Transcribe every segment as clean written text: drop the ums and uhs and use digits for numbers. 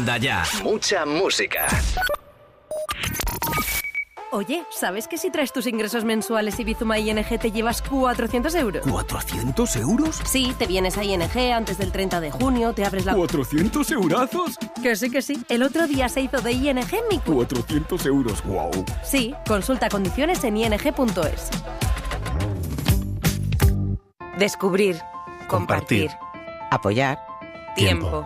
Onda Ya. Mucha música. Oye, ¿sabes que si traes tus ingresos mensuales y Bizuma ING te llevas 400 euros? ¿400 euros? Sí, te vienes a ING antes del 30 de junio, te abres la... ¿400 eurazos? Que sí. El otro día se hizo de ING mi... 400 euros, wow. Sí, consulta condiciones en ing.es. Descubrir. Compartir. Apoyar. Tiempo.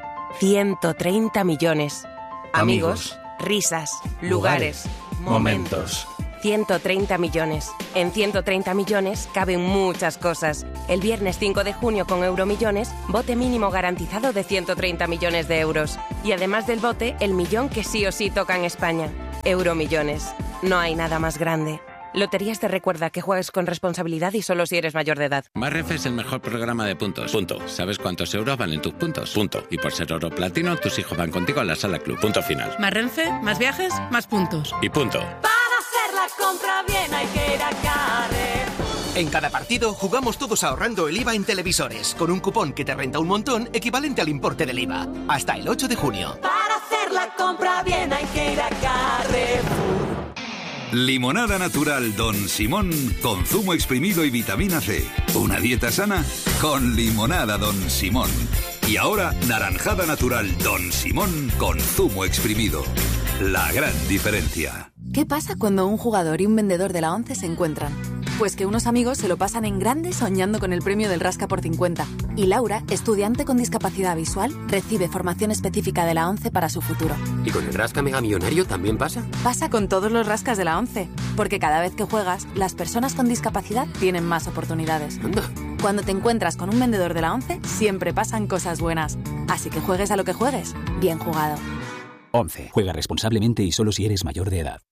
130 millones. Amigos. Risas. Lugares. Momentos. 130 millones. En 130 millones caben muchas cosas. El viernes 5 de junio con Euromillones, bote mínimo garantizado de 130 millones de euros. Y además del bote, el millón que sí o sí toca en España. Euromillones. No hay nada más grande. Loterías te recuerda que juegues con responsabilidad y solo si eres mayor de edad. MásRenfe es el mejor programa de puntos. Punto. ¿Sabes cuántos euros valen tus puntos? Punto. Y por ser oro platino, tus hijos van contigo a la sala club. Punto final. MásRenfe, más viajes, más puntos. Y punto. Para hacer la compra bien hay que ir a Carrefour. En cada partido jugamos todos ahorrando el IVA en televisores, con un cupón que te renta un montón equivalente al importe del IVA. Hasta el 8 de junio. Para hacer la compra bien hay que ir a Carrefour. Limonada natural Don Simón con zumo exprimido y vitamina C. Una dieta sana con limonada Don Simón. Y ahora naranjada natural Don Simón con zumo exprimido. La gran diferencia. ¿Qué pasa cuando un jugador y un vendedor de la ONCE se encuentran? Pues que unos amigos se lo pasan en grande soñando con el premio del Rasca por 50. Y Laura, estudiante con discapacidad visual, recibe formación específica de la ONCE para su futuro. ¿Y con el Rasca Mega Millonario también pasa? Pasa con todos los rascas de la ONCE, porque cada vez que juegas, las personas con discapacidad tienen más oportunidades. Anda. Cuando te encuentras con un vendedor de la ONCE, siempre pasan cosas buenas. Así que juegues a lo que juegues, bien jugado. ONCE. Juega responsablemente y solo si eres mayor de edad.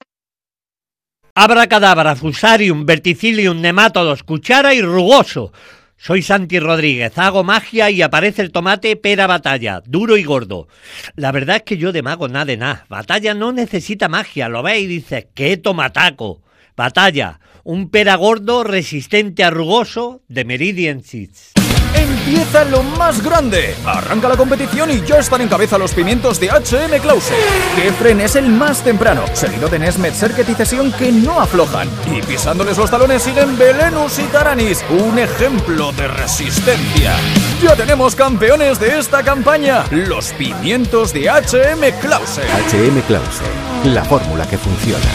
Abracadabra, Fusarium, Verticillium, Nematodos, Cuchara y Rugoso. Soy Santi Rodríguez, hago magia y aparece el tomate pera batalla, duro y gordo. La verdad es que yo de mago nada de nada. Batalla no necesita magia, lo ves y dices, ¡qué tomataco! Batalla, un pera gordo resistente a rugoso de Meridian Seeds. Empieza lo más grande. Arranca la competición y ya están en cabeza los pimientos de H.M. Clause. Kefren es el más temprano, seguido de Nesmet, Serket y Cesión que no aflojan. Y pisándoles los talones siguen Belenus y Taranis, un ejemplo de resistencia. Ya tenemos campeones de esta campaña, los pimientos de H.M. Clause. H.M. Clause, la fórmula que funciona.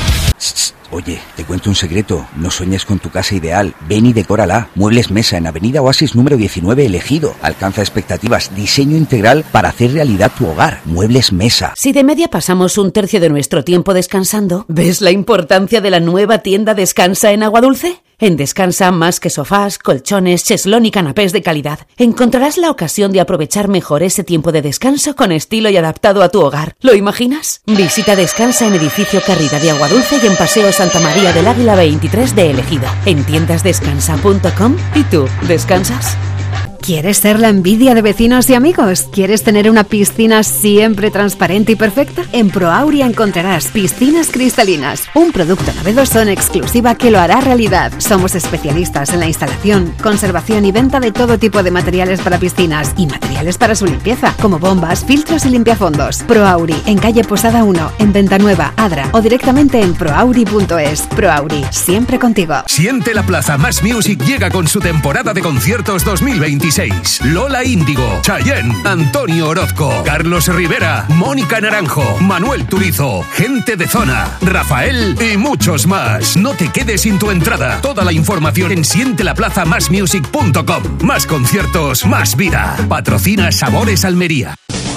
Oye, te cuento un secreto, no sueñes con tu casa ideal, ven y decórala. Muebles Mesa en Avenida Oasis número 19 Elegido. Alcanza expectativas, diseño integral para hacer realidad tu hogar. Muebles Mesa. Si de media pasamos un tercio de nuestro tiempo descansando, ¿ves la importancia de la nueva tienda Descansa en Aguadulce? En Descansa, más que sofás, colchones, cheslón y canapés de calidad, encontrarás la ocasión de aprovechar mejor ese tiempo de descanso con estilo y adaptado a tu hogar. ¿Lo imaginas? Visita Descansa en Edificio Carrida de Aguadulce y en Paseo Santa María del Águila 23 de Elegido. En tiendasdescansa.com. ¿Y tú, descansas? ¿Quieres ser la envidia de vecinos y amigos? ¿Quieres tener una piscina siempre transparente y perfecta? En ProAuria encontrarás piscinas cristalinas, un producto novedoso en exclusiva que lo hará realidad. Somos especialistas en la instalación, conservación y venta de todo tipo de materiales para piscinas y materiales para su limpieza, como bombas, filtros y limpiafondos. ProAuri, en calle Posada 1, en Venta Nueva, Adra, o directamente en proauri.es. ProAuri, siempre contigo. Siente la Plaza Más Music llega con su temporada de conciertos 2026. Lola Índigo, Chayanne, Antonio Orozco, Carlos Rivera, Mónica Naranjo, Manuel Turizo, Gente de Zona, Rafael y muchos más. No te quedes sin tu entrada. Toda la información en sientelaplathamasmusic.com. Más conciertos, más vida. Patrocina Sabores Almería.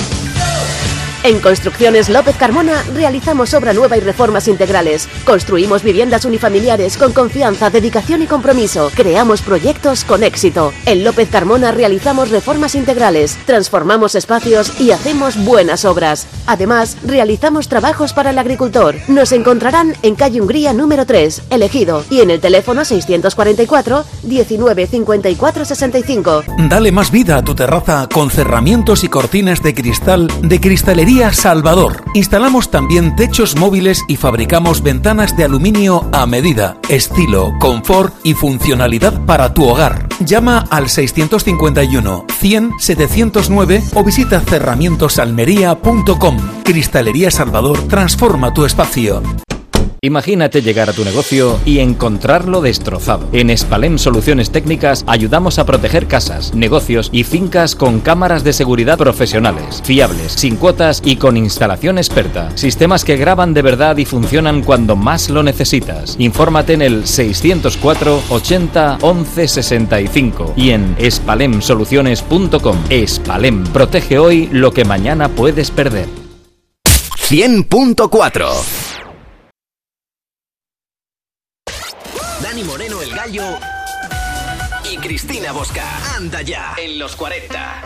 En Construcciones López Carmona realizamos obra nueva y reformas integrales. Construimos viviendas unifamiliares con confianza, dedicación y compromiso. Creamos proyectos con éxito. En López Carmona realizamos reformas integrales, transformamos espacios y hacemos buenas obras. Además, realizamos trabajos para el agricultor. Nos encontrarán en calle Hungría número 3, Elegido, y en el teléfono 644 19 54 65. Dale más vida a tu terraza con cerramientos y cortinas de cristal de Cristalería Cristalería Salvador. Instalamos también techos móviles y fabricamos ventanas de aluminio a medida, estilo, confort y funcionalidad para tu hogar. Llama al 651 100 709 o visita cerramientosalmería.com. Cristalería Salvador transforma tu espacio. Imagínate llegar a tu negocio y encontrarlo destrozado. En Spalem Soluciones Técnicas ayudamos a proteger casas, negocios y fincas con cámaras de seguridad profesionales, fiables, sin cuotas y con instalación experta. Sistemas que graban de verdad y funcionan cuando más lo necesitas. Infórmate en el 604 80 11 65 y en spalemsoluciones.com. Spalem, protege hoy lo que mañana puedes perder. 100.4. Dani Moreno el Gallo y Cristina Bosca. Anda ya en los 40.